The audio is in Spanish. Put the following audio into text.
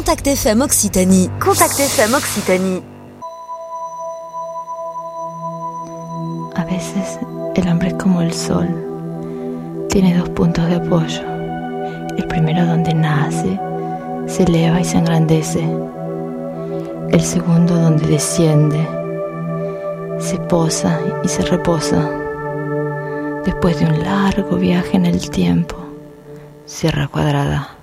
Contact FM Occitanie. Contact FM Occitanie. A veces el hombre es como el sol. Tiene dos puntos de apoyo. El primero donde nace, se eleva y se engrandece. El segundo donde desciende, se posa y se reposa. Después de un largo viaje en el tiempo, Sierra Cuadrada.